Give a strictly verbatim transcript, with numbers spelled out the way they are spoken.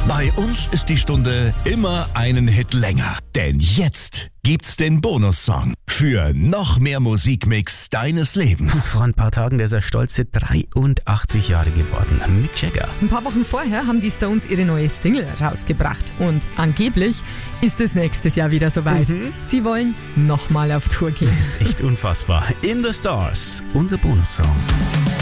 Bei uns ist die Stunde immer einen Hit länger. Denn jetzt gibt's den Bonussong für noch mehr Musikmix deines Lebens. Vor ein paar Tagen, der ist er stolze dreiundachtzig Jahre geworden. Mick Jagger. Ein paar Wochen vorher haben die Stones ihre neue Single rausgebracht. Und angeblich ist es nächstes Jahr wieder soweit. Mhm. Sie wollen nochmal auf Tour gehen. Das ist echt unfassbar. In the Stars, unser Bonussong.